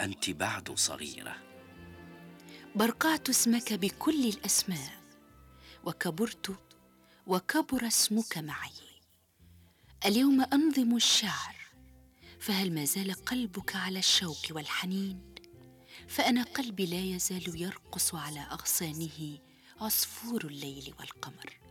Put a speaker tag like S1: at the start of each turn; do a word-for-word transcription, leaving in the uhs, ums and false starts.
S1: وأنت بعد صغيرة.
S2: برقعت اسمك بكل الأسماء، وكبرت وكبر اسمك معي. اليوم أنظم الشعر، فهل ما زال قلبك على الشوق والحنين؟ فأنا قلبي لا يزال يرقص على أغصانه عصفور الليل والقمر.